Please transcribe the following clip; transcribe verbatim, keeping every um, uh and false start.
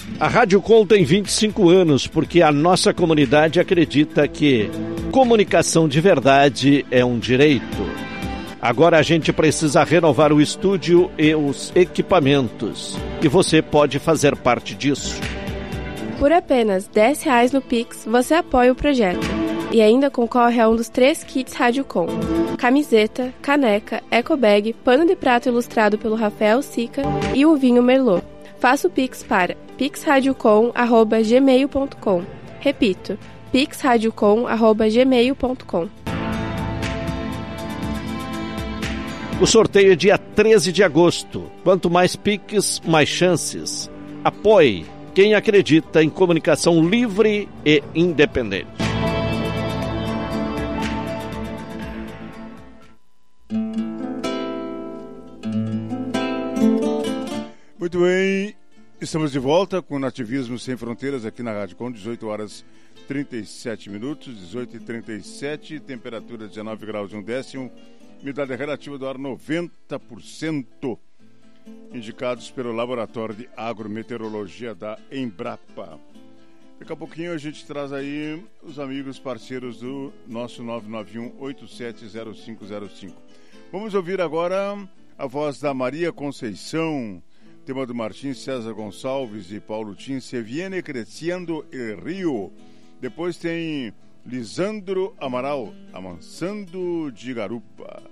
A Rádio Com tem vinte e cinco anos porque a nossa comunidade acredita que comunicação de verdade é um direito. Agora a gente precisa renovar o estúdio e os equipamentos. E você pode fazer parte disso. Por apenas dez reais no Pix, você apoia o projeto. E ainda concorre a um dos três kits Rádio Com: camiseta, caneca, ecobag, pano de prato ilustrado pelo Rafael Sica e o vinho Merlot. Faça o Pix para pix radio com arroba gmail ponto com. Repito, pix radio com arroba gmail ponto com. O sorteio é dia treze de agosto. Quanto mais Pix, mais chances. Apoie quem acredita em comunicação livre e independente. Muito bem, estamos de volta com o Nativismo Sem Fronteiras aqui na Rádio Com, dezoito horas e trinta e sete minutos, dezoito e trinta e sete, temperatura dezenove graus e um décimo, umidade relativa do ar noventa por cento, indicados pelo Laboratório de Agrometeorologia da Embrapa. Daqui a pouquinho a gente traz aí os amigos parceiros do nosso nove nove um, oito sete zero cinco zero cinco. Vamos ouvir agora a voz da Maria Conceição, tema do Martins César Gonçalves e Paulo Tim, Se Viene Crescendo el Rio. Depois tem Lisandro Amaral, Amansando de Garupa.